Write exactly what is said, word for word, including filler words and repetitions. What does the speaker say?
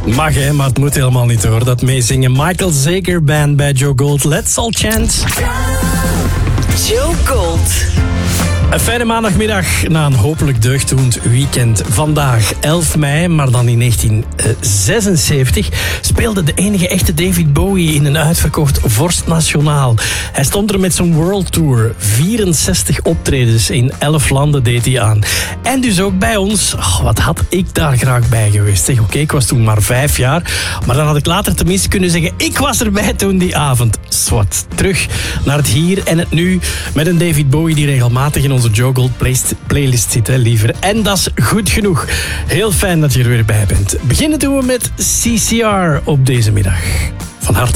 Mag hè, maar het moet helemaal niet hoor. Dat meezingen Michael Zager Band bij Joe Gold. Let's all chant. Joe Gold. Een fijne maandagmiddag na een hopelijk deugddoend weekend. Vandaag elf mei, maar dan in negentien zesenzeventig... speelde de enige echte David Bowie in een uitverkocht Vorst Nationaal. Hij stond er met zijn World Tour. vierenzestig optredens in elf landen deed hij aan. En dus ook bij ons. Oh, wat had ik daar graag bij geweest. Zeg, oké, ik was toen maar vijf jaar. Maar dan had ik later tenminste kunnen zeggen... ik was erbij toen die avond. Swat, terug naar het hier en het nu. Met een David Bowie die regelmatig in onze Joe Gold playlist zit, hè, liever. En dat is goed genoeg. Heel fijn dat je er weer bij bent. Beginnen doen we met C C R op deze middag. Van harte